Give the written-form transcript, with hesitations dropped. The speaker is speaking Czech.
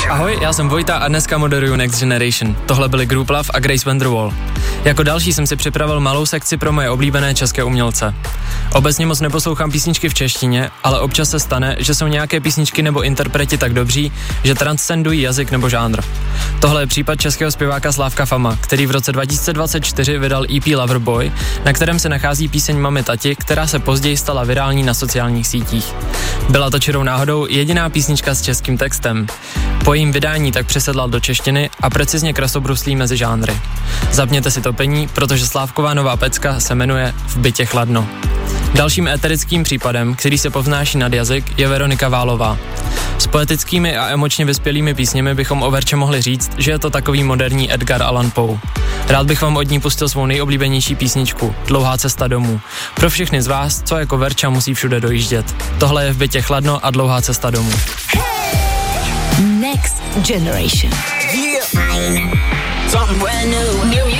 Ahoj, já jsem Vojta a dneska moderuju Next Generation. Tohle byly Group Love a Grace Vanderwall. Jako další jsem si připravil malou sekci pro moje oblíbené české umělce. Obecně moc neposlouchám písničky v češtině, ale občas se stane, že jsou nějaké písničky nebo interpreti tak dobří, že transcendují jazyk nebo žánr. Tohle je případ českého zpěváka Slávka Fama, který v roce 2024 vydal EP Loverboy, na kterém se nachází píseň Mami Tati, která se později stala virální na sociálních sítích. Byla to čirou náhodou jediná písnička s českým textem. Po jejím vydání tak přesedlal do češtiny a precizně krasobruslí mezi žánry. Zapněte si topení, protože Slávková nová pecka se jmenuje V bytě chladno. Dalším éterickým případem, který se povznáší nad jazyk, je Veronika Válová. S poetickými a emočně vyspělými písněmi bychom o Verče mohli říct, že je to takový moderní Edgar Allan Poe. Rád bych vám od ní pustil svou nejoblíbenější písničku, Dlouhá cesta domů. Pro všechny z vás, co jako Verča musí všude dojíždět. Tohle je V bytě chladno a Dlouhá cesta domů. Next Generation. Yeah. Something brand new.